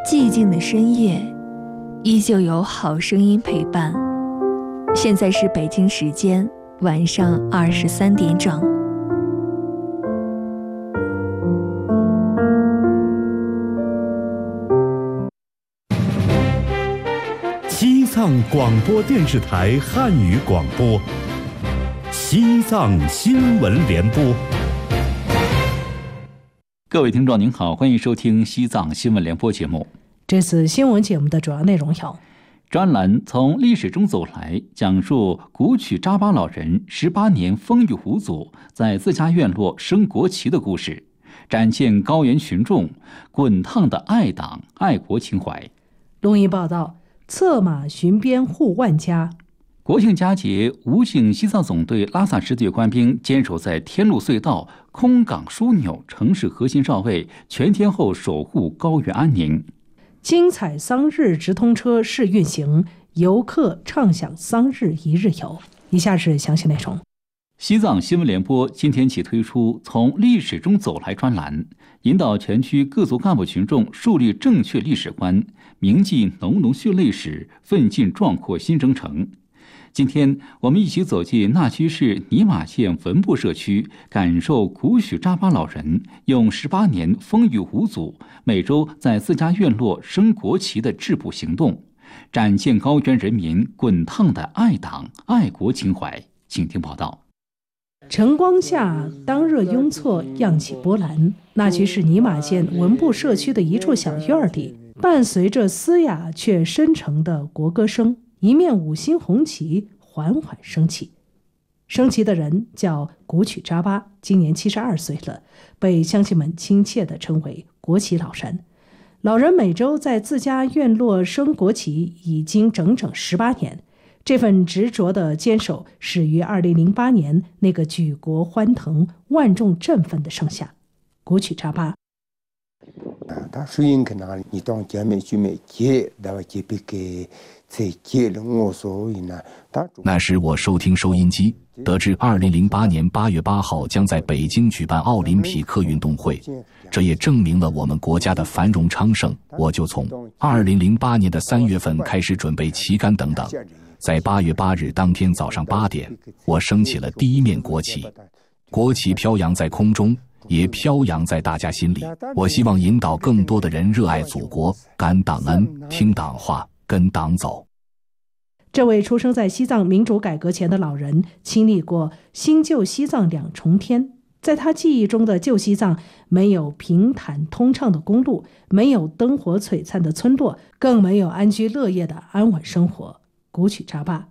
寂静的深夜，依旧有好声音陪伴。现在是北京时间晚上23点整。 西藏广播电视台汉语广播，西藏新闻联播。 各位听众您好，欢迎收听西藏新闻联播节目。 这次新闻节目的主要内容有： 专栏从历史中走来，讲述古曲扎巴老人18年风雨无阻在自家院落升国旗的故事，展现高原群众滚烫的爱党爱国情怀。 录音报道，策马巡边护万家。 国庆佳节，武警西藏总队拉萨支队官兵坚守在天路隧道、空港枢纽城市核心哨位，全天候守护高原安宁。 精彩桑日直通车试运行，游客畅享桑日一日游。以下是详细内容。 西藏新闻联播今天起推出从历史中走来专栏，引导全区各族干部群众树立正确历史观，铭记浓浓血泪史，奋进壮阔新征程。今天我们一起走进纳曲市尼玛县文布社区，感受古许扎巴老人用18年风雨无阻，每周在自家院落升国旗的质朴行动，展现高原人民滚烫的爱党爱国情怀。请听报道。 晨光下，当热拥簇，漾起波澜。纳曲市尼玛县文布社区的一处小院里，伴随着嘶哑却深沉的国歌声，一面5星红旗缓缓升起。升旗的人叫古曲扎巴，今年72岁了，被乡亲们亲切地称为国旗老人。老人每周在自家院落升国旗已经整整18年，这份执着的坚守始于2008年那个举国欢腾、万众振奋的盛夏。古曲扎巴。 那时我收听收音机，得知2008年8月8号将在北京举办奥林匹克运动会，这也证明了我们国家的繁荣昌盛。我就从2008年的3月份开始准备旗杆等等，在8月8日当天早上8点，我升起了第一面国旗。国旗飘扬在空中，也飘扬在大家心里。我希望引导更多的人热爱祖国，感党恩，听党话，跟党走。 这位出生在西藏民主改革前的老人，经历过新旧西藏2重天。在他记忆中的旧西藏，没有平坦通畅的公路，没有灯火璀璨的村落，更没有安居乐业的安稳生活。古曲扎巴。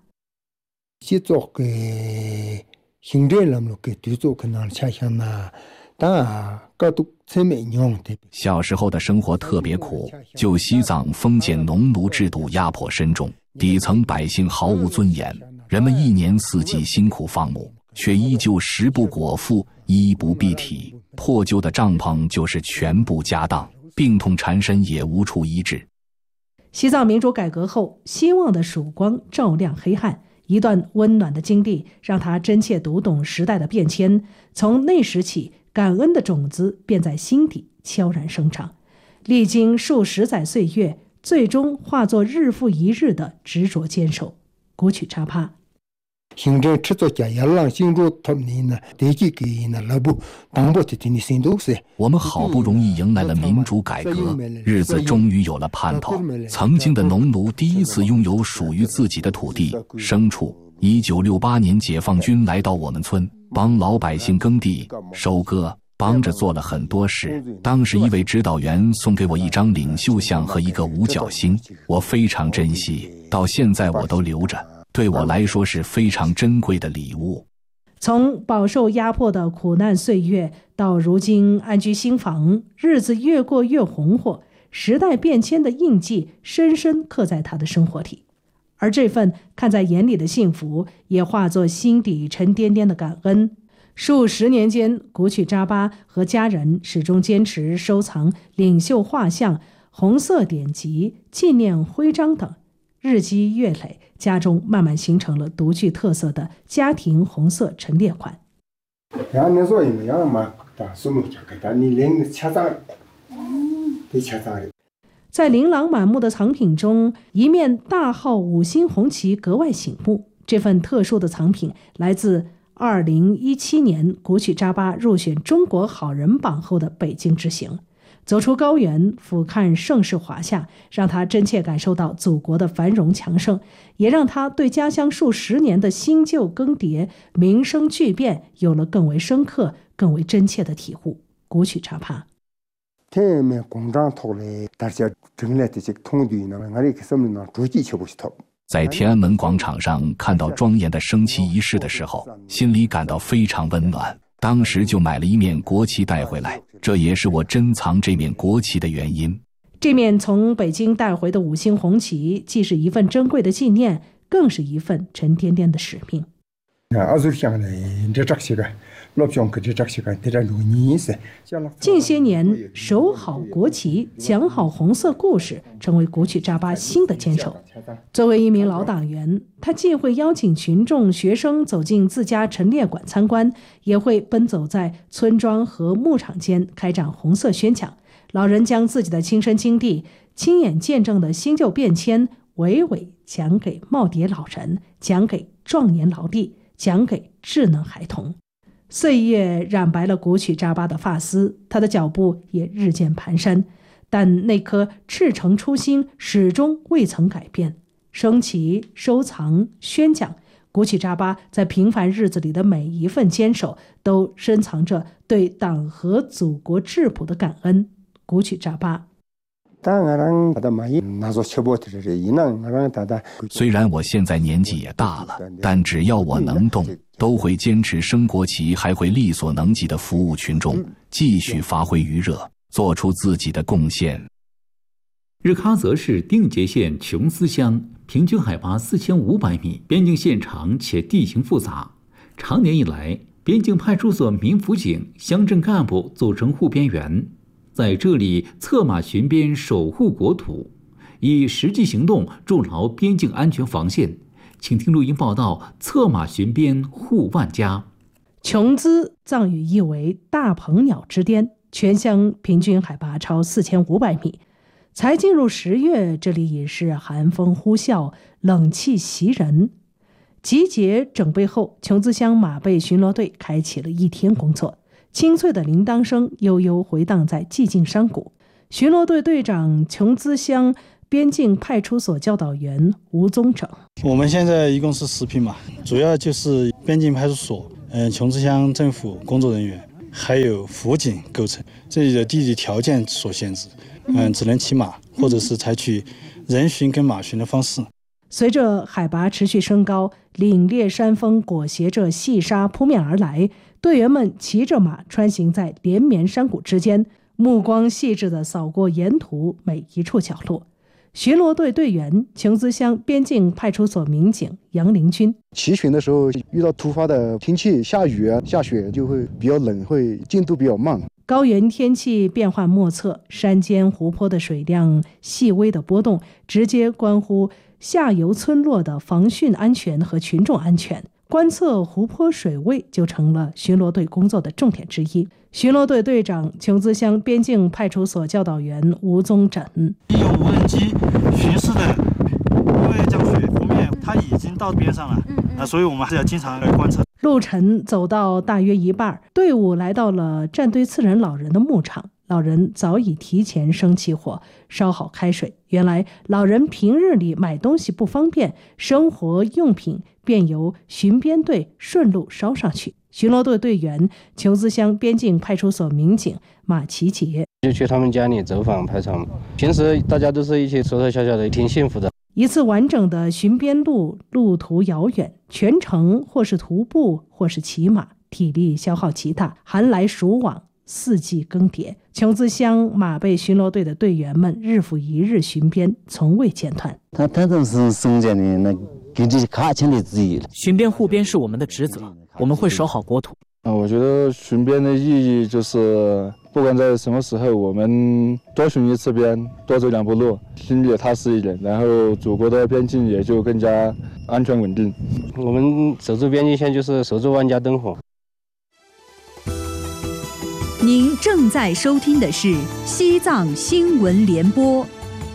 小时候的生活特别苦，旧西藏封建农奴制度压迫深重，底层百姓毫无尊严，人们1年4季辛苦放牧，却依旧食不果腹，衣不蔽体，破旧的帐篷就是全部家当，病痛缠身也无处医治。 西藏民主改革后，希望的曙光照亮黑暗，一段温暖的经历让他真切读懂时代的变迁。从那时起，感恩的种子便在心底悄然生长，历经数十载岁月，最终化作日复一日的执着坚守。古曲扎巴。 我们好不容易迎来了民主改革，日子终于有了盼头。曾经的农奴第一次拥有属于自己的土地、牲畜。1968年，解放军来到我们村，帮老百姓耕地、收割，帮着做了很多事。当时一位指导员送给我一张领袖像和一个五角星，我非常珍惜，到现在我都留着，对我来说是非常珍贵的礼物。 从饱受压迫的苦难岁月到如今安居新房，日子越过越红火，时代变迁的印记深深刻在他的生活里。而这份看在眼里的幸福，也化作心底沉甸甸的感恩。数十年间，古曲扎巴和家人始终坚持收藏领袖画像、红色典籍、纪念徽章等。日积月累，家中慢慢形成了独具特色的家庭红色陈列馆。 在琳琅满目的藏品中，一面大号5星红旗格外醒目。这份特殊的藏品来自2017年古曲扎巴入选中国好人榜后的北京之行。走出高原，俯瞰盛世华夏，让他真切感受到祖国的繁荣强盛，也让他对家乡数十年的新旧更迭、民生巨变有了更为深刻、更为真切的体悟。古曲扎巴。 在天安门广场上看到庄严的升旗仪式的时候，心里感到非常温暖。当时就买了一面国旗带回来，这也是我珍藏这面国旗的原因。 这面从北京带回的5星红旗，既是一份珍贵的纪念，更是一份沉甸甸的使命。近些年，守好国旗，讲好红色故事，成为古曲扎巴新的坚守。作为一名老党员，他既会邀请群众、学生走进自家陈列馆参观，也会奔走在村庄和牧场间开展红色宣讲。老人将自己的亲身经历、亲眼见证的新旧变迁，娓娓讲给耄耋老人，讲给壮年劳力，讲给智能孩童。岁月染白了古曲扎巴的发丝，他的脚步也日渐蹒跚，但那颗赤诚初心始终未曾改变。升旗、收藏、宣讲，古曲扎巴在平凡日子里的每一份坚守，都深藏着对党和祖国质朴的感恩。古曲扎巴。 虽然我现在年纪也大了，但只要我能动，都会坚持升国旗，还会力所能及的服务群众，继续发挥余热，做出自己的贡献。 日喀则市定结县琼斯乡，平均海拔4500米，边境线长且地形复杂。长年以来，边境派出所民辅警、乡镇干部组成护边员，在这里策马巡边，守护国土，以实际行动筑牢边境安全防线。请听录音报道：策马巡边护万家。 琼兹藏语意为大鹏鸟之巅，全乡平均海拔超4500米。才进入10月，这里已是寒风呼啸，冷气袭人。集结整备后，琼兹乡马背巡逻队开启了一天工作。清脆的铃铛声悠悠回荡在寂静山谷。巡逻队队长琼兹乡边境派出所教导员吴宗整。 我们现在一共是10匹马，主要就是边境派出所、琼兹乡政府工作人员，还有辅警构成。这里的地理条件所限制，只能骑马，或者是采取人巡跟马巡的方式。 随着海拔持续升高，凛冽山峰裹挟着细沙扑面而来，队员们骑着马穿行在连绵山谷之间，目光细致地扫过沿途每一处角落。巡逻队队员琼兹乡边境派出所民警杨林军。 骑巡的时候遇到突发的天气，下雨啊、下雪就会比较冷，会进度比较慢。 高原天气变幻莫测，山间湖泊的水量细微的波动，直接关乎下游村落的防汛安全和群众安全。观测湖泊水位就成了巡逻队工作的重点之一。巡逻队队长琼兹乡边境派出所教导员吴宗整。 利用无人机巡视的，因为江水湖面它已经到边上了，所以我们还是要经常来观测。 路程走到大约一半，队伍来到了站队次仁老人的牧场。老人早已提前生起火，烧好开水。原来老人平日里买东西不方便，生活用品便由巡边队顺路捎上去。巡逻队队员琼兹乡边境派出所民警马其杰就去他们家里走访排查，平时大家都是一起说说笑笑的，挺幸福的。 一次完整的巡边路，路途遥远，全程或是徒步或是骑马，体力消耗极大，寒来暑往，四季更迭。琼兹乡马背巡逻队的队员们日复一日巡边，从未间断。 他真是生下的那跟这些卡强的之一了。 巡边护边是我们的职责，我们会守好国土。 我觉得巡边的意义就是，不管在什么时候，我们多巡一次边，多走2步路，心里也踏实一点，然后祖国的边境也就更加安全稳定。 我们守住边境线就是守住万家灯火。 您正在收听的是西藏新闻联播。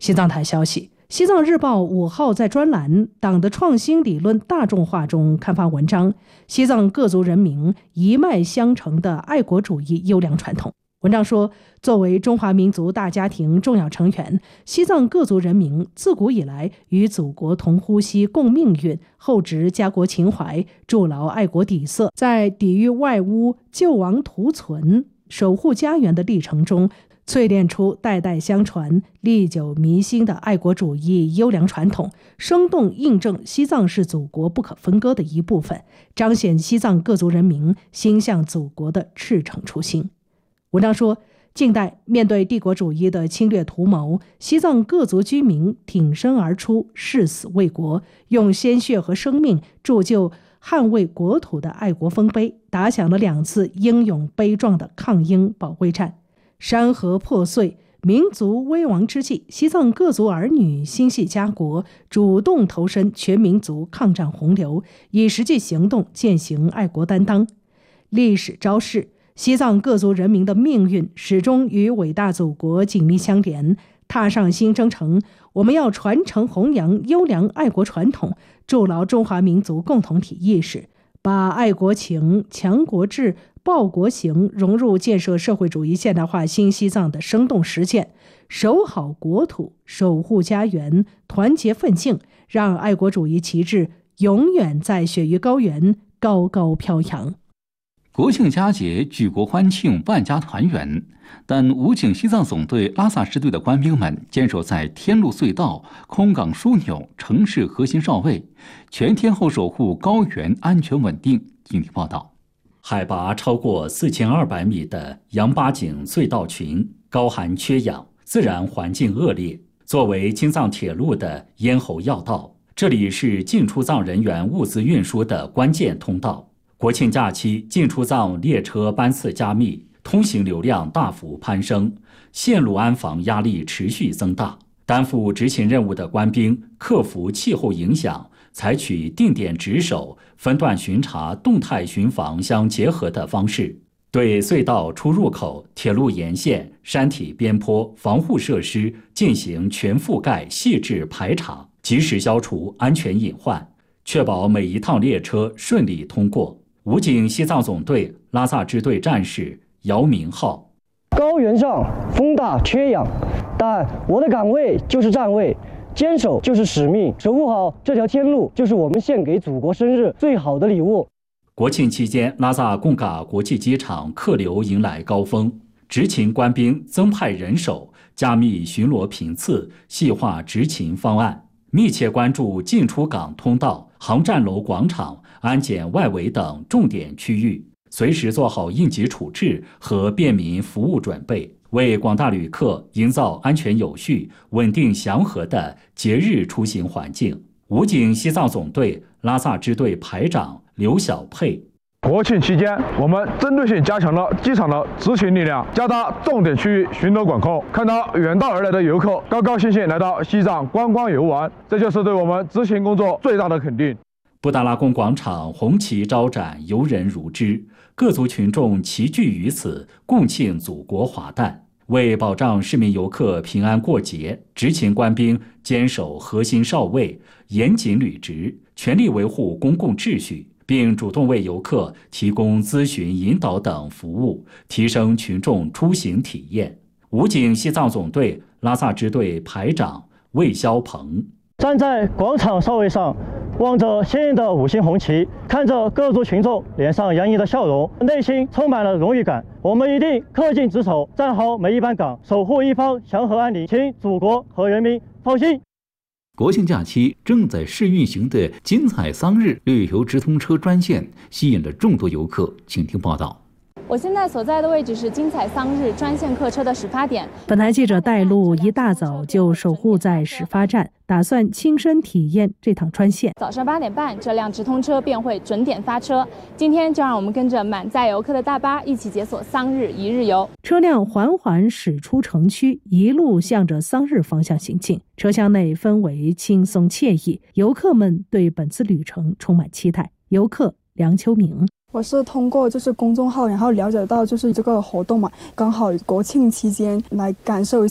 西藏台消息，西藏日报5号在专栏党的创新理论大众化中刊发文章，西藏各族人民一脉相承的爱国主义优良传统。文章说，作为中华民族大家庭重要成员，西藏各族人民自古以来与祖国同呼吸共命运，厚植家国情怀，筑牢爱国底色，在抵御外污、救亡图存、守护家园的历程中，淬炼出代代相传、历久弥新的爱国主义优良传统，生动印证西藏是祖国不可分割的一部分，彰显西藏各族人民心向祖国的赤诚初心。文章说，近代面对帝国主义的侵略图谋，西藏各族居民挺身而出，誓死为国，用鲜血和生命铸就捍卫国土的爱国丰碑，打响了2次英勇悲壮的抗英保卫战。山河破碎，民族危亡之际，西藏各族儿女心系家国，主动投身全民族抗战洪流，以实际行动践行爱国担当。历史昭示，西藏各族人民的命运始终与伟大祖国紧密相连。踏上新征程，我们要传承弘扬优良爱国传统，筑牢中华民族共同体意识，把爱国情、强国志、报国行融入建设社会主义现代化新西藏的生动实践，守好国土，守护家园，团结奋进，让爱国主义旗帜永远在雪域高原高高飘扬。 国庆佳节，举国欢庆，万家团圆。但武警西藏总队拉萨支队的官兵们坚守在天路隧道、空港枢纽、城市核心哨位，全天候守护高原安全稳定。请听报道。 海拔超过4200米的羊八井隧道群高寒缺氧，自然环境恶劣。作为京藏铁路的咽喉要道，这里是进出藏人员物资运输的关键通道。国庆假期进出藏列车班次加密，通行流量大幅攀升，线路安防压力持续增大。担负执勤任务的官兵克服气候影响，采取定点值守、分段巡查、动态巡防相结合的方式，对隧道出入口、铁路沿线、山体边坡、防护设施进行全覆盖细致排查，及时消除安全隐患，确保每一趟列车顺利通过。武警西藏总队拉萨支队战士姚明浩： 高原上风大缺氧，但我的岗位就是站位，坚守就是使命，守护好这条天路就是我们献给祖国生日最好的礼物。 国庆期间，拉萨贡嘎国际机场客流迎来高峰，执勤官兵增派人手，加密巡逻频次，细化执勤方案，密切关注进出港通道、航站楼广场、安检外围等重点区域，随时做好应急处置和便民服务准备，为广大旅客营造安全有序、稳定祥和的节日出行环境。武警西藏总队拉萨支队排长刘小佩： 国庆期间，我们针对性加强了机场的执勤力量，加大重点区域巡逻管控。看到远道而来的游客高高兴兴来到西藏观光游玩，这就是对我们执勤工作最大的肯定。 布达拉宫广场红旗招展，游人如织，各族群众齐聚于此，共庆祖国华诞。为保障市民游客平安过节，执勤官兵坚守核心哨位，严谨履职，全力维护公共秩序，并主动为游客提供咨询引导等服务，提升群众出行体验。武警西藏总队拉萨支队排长魏肖鹏： 站在广场哨位上，望着鲜艳的5星红旗，看着各族群众脸上洋溢的笑容，内心充满了荣誉感。我们一定恪尽职守，站好每一班岗，守护一方祥和安宁，请祖国和人民放心。 国庆假期正在试运行的金彩桑日旅游直通车专线吸引了众多游客，请听报道。 我现在所在的位置是金彩桑日专线客车的始发点。 本台记者带路一大早就守护在始发站，打算亲身体验这趟专线。 早上8点半，这辆直通车便会准点发车。今天就让我们跟着满载游客的大巴一起解锁桑日一日游。车辆缓缓驶出城区，一路向着桑日方向行进。车厢内氛围轻松惬意，游客们对本次旅程充满期待。游客梁秋明： 我是通过公众号，然后了解到这个活动嘛，刚好国庆期间来感受一下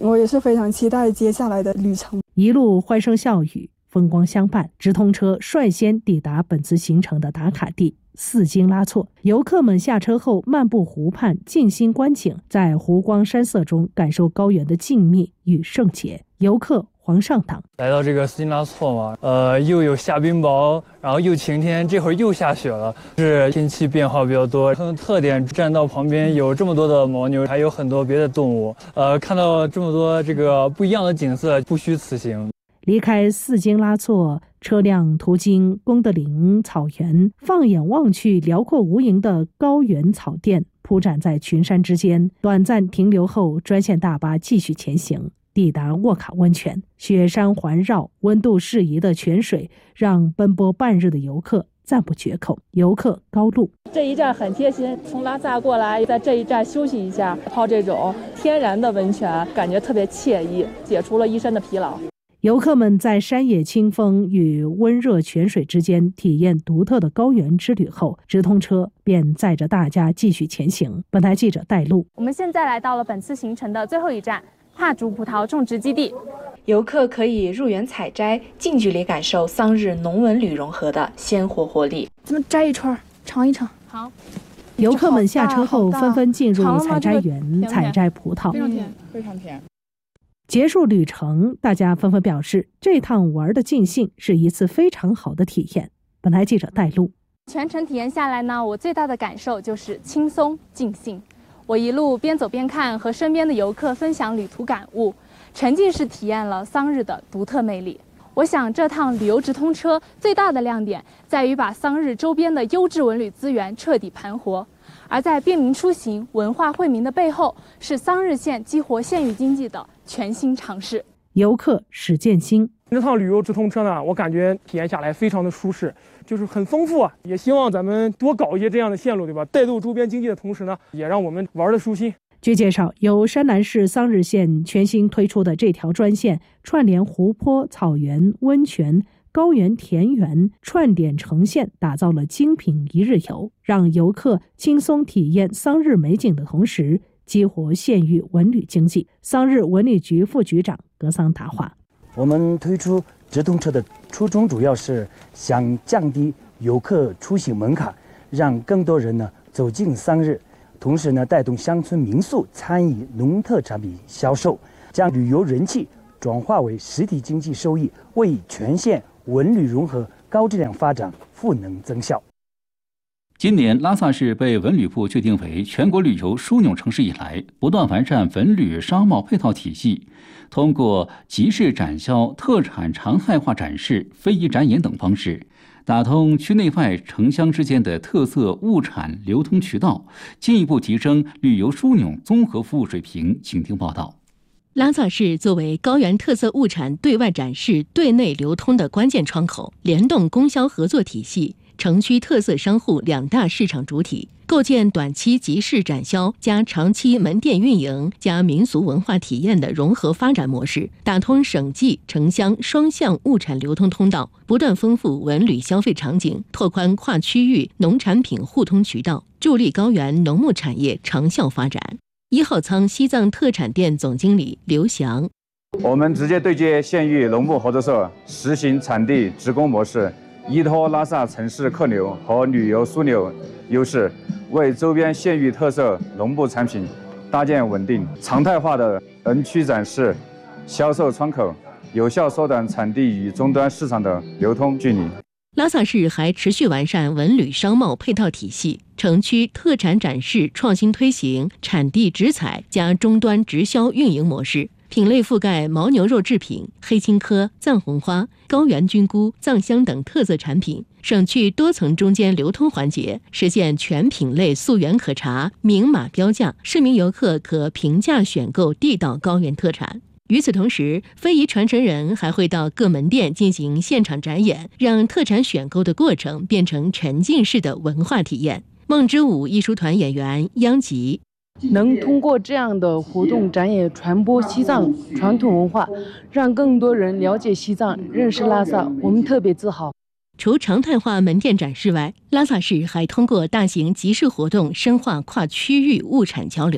我也是非常期待接下来的旅程。 一路欢声笑语，风光相伴，直通车率先抵达本次行程的打卡地四京拉措。游客们下车后漫步湖畔，静心观景，在湖光山色中感受高原的静谧与圣洁。游客黄上党来到这个四京拉措嘛，又有下冰雹，然后又晴天，这会儿又下雪了，是天气变化比较多。很有特点，栈道旁边有这么多的牦牛，还有很多别的动物，看到这么多这个不一样的景色，不虚此行。 离开四京拉措，车辆途经功德林草原，放眼望去，辽阔无垠的高原草甸铺展在群山之间。短暂停留后，专线大巴继续前行，抵达沃卡温泉。雪山环绕，温度适宜的泉水让奔波半日的游客赞不绝口。游客高露： 这一站很贴心，从拉萨过来，在这一站休息一下，泡这种天然的温泉，感觉特别惬意，解除了一身的疲劳。 游客们在山野清风与温热泉水之间体验独特的高原之旅后，直通车便载着大家继续前行。本台记者带路。 我们现在来到了本次行程的最后一站帕竹葡萄种植基地， 游客可以入园采摘，近距离感受桑日农文旅融合的鲜活活力。 咱们摘一串，尝一尝。 好。 游客们下车后纷纷进入采摘园采摘葡萄， 非常甜，非常甜。 结束旅程，大家纷纷表示，这趟玩的尽兴是一次非常好的体验。本台记者带路。 全程体验下来呢，我最大的感受就是轻松尽兴。我一路边走边看，和身边的游客分享旅途感悟，沉浸式体验了桑日的独特魅力。我想这趟旅游直通车最大的亮点在于把桑日周边的优质文旅资源彻底盘活。而在便民出行、文化惠民的背后，是桑日县激活县域经济的全新尝试。 游客史建新： 这趟旅游直通车呢，我感觉体验下来非常的舒适，就是很丰富啊。也希望咱们多搞一些这样的线路，对吧？带动周边经济的同时呢，也让我们玩得舒心。 据介绍，由山南市桑日县全新推出的这条专线，串联湖泊、草原、温泉、高原田园，串点成线，打造了精品一日游，让游客轻松体验桑日美景的同时，激活县域文旅经济。桑日文旅局副局长格桑达话： 我们推出直通车的初衷主要是想降低游客出行门槛，让更多人呢走进桑日，同时呢带动乡村民宿参与农特产品销售，将旅游人气转化为实体经济收益，为全县文旅融合高质量发展赋能增效。 今年拉萨市被文旅部确定为全国旅游枢纽城市以来，不断完善文旅商贸配套体系，通过集市展销、特产常态化展示、非遗展演等方式，打通区内外城乡之间的特色物产流通渠道，进一步提升旅游枢纽综合服务水平。请听报道。 拉萨市作为高原特色物产对外展示、对内流通的关键窗口，联动供销合作体系，城区特色商户两大市场主体，构建短期集市展销加长期门店运营加民俗文化体验的融合发展模式，打通省际城乡双向物产流通通道，不断丰富文旅消费场景，拓宽跨区域农产品互通渠道，助力高原农牧产业长效发展。1号仓西藏特产店总经理刘翔： 我们直接对接县域农牧合作社，实行产地直供模式，依托拉萨城市客流和旅游枢纽优势，为周边县域特色农牧产品搭建稳定常态化的人区展示、销售窗口，有效缩短产地与终端市场的流通距离。 拉萨市还持续完善文旅商贸配套体系，城区特产展示创新推行产地直采加终端直销运营模式，品类覆盖牦牛肉制品、黑青稞、藏红花、高原菌菇、藏香等特色产品，省去多层中间流通环节，实现全品类溯源可查、明码标价，市民游客可平价选购地道高原特产。与此同时，非遗传承人还会到各门店进行现场展演，让特产选购的过程变成沉浸式的文化体验。梦之舞艺术团演员央吉： 能通过这样的活动展演传播西藏传统文化，让更多人了解西藏、认识拉萨，我们特别自豪。 除常态化门店展示外，拉萨市还通过大型集市活动深化跨区域物产交流。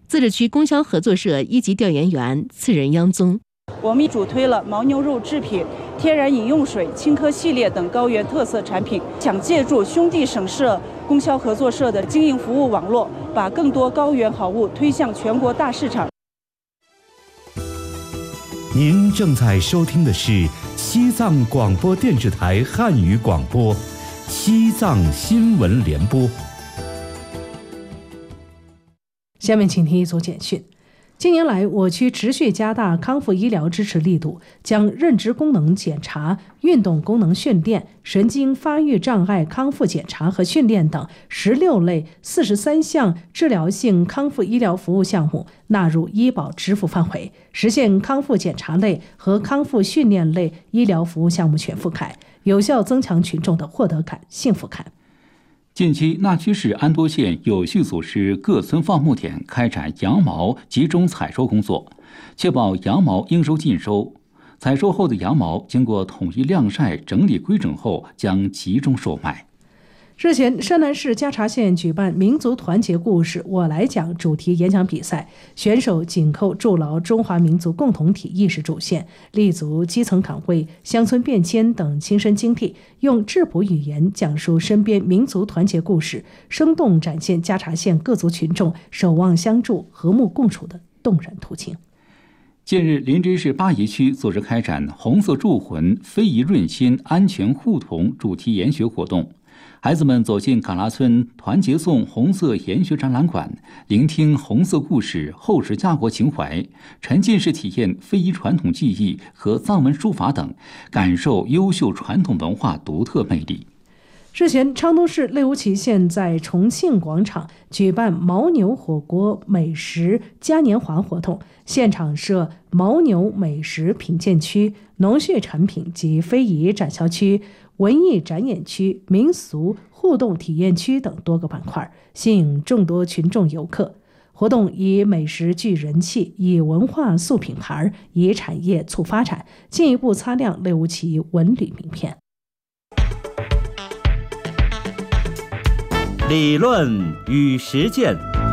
自治区供销合作社一级调研员次仁央宗。 我们主推了牦牛肉制品、天然饮用水、青稞系列等高原特色产品，想借助兄弟省社供销合作社的经营服务网络，把更多高原好物推向全国大市场。 您正在收听的是西藏广播电视台汉语广播，西藏新闻联播。 下面请听一组简讯。近年来，我区持续加大康复医疗支持力度，将认知功能检查、运动功能训练、神经发育障碍康复检查和训练等16类43项治疗性康复医疗服务项目纳入医保支付范围，实现康复检查类和康复训练类医疗服务项目全覆盖，有效增强群众的获得感、幸福感。 近期，那曲市安多县有序组织各村放牧点开展羊毛集中采收工作，确保羊毛应收尽收。采收后的羊毛经过统一晾晒、整理规整后，将集中售卖。 日前，山南市嘉茶县举办民族团结故事我来讲主题演讲比赛，选手紧扣筑牢中华民族共同体意识主线，立足基层岗位、乡村变迁等亲身经历，用质朴语言讲述身边民族团结故事，生动展现嘉茶县各族群众守望相助、和睦共处的动人图景。 近日，林芝市巴宜区组织开展红色铸魂、非遗润心、安全互同主题研学活动。孩子们走进嘎拉村团结颂红色研学展览馆，聆听红色故事、厚实家国情怀，沉浸式体验非遗传统技艺和藏文书法等，感受优秀传统文化独特魅力。 日前，昌都市内乌旗县在重庆广场举办牦牛火锅美食嘉年华活动，现场设牦牛美食品鉴区、农畜产品及非遗展销区、文艺展演区、民俗互动体验区等多个板块，吸引众多群众游客。活动以美食聚人气，以文化塑品牌，以产业促发展，进一步擦亮内乌旗文旅名片。 理论与实践。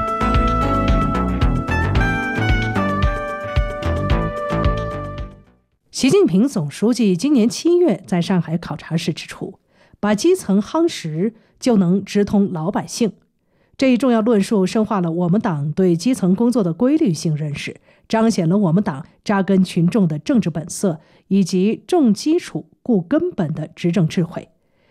习近平总书记今年7月在上海考察时指出，把基层夯实就能直通老百姓。这一重要论述深化了我们党对基层工作的规律性认识，彰显了我们党扎根群众的政治本色以及重基础固根本的执政智慧。